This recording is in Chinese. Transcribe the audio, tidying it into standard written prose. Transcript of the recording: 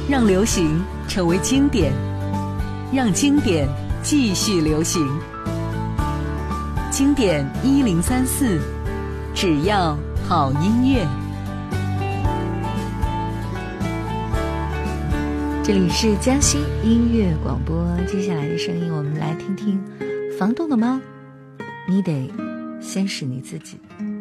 让流行成为经典，让经典继续流行。经典1034，只要好音乐。 这里是江西音乐广播，接下来的声音我们来听听房东的猫，你得先是你自己。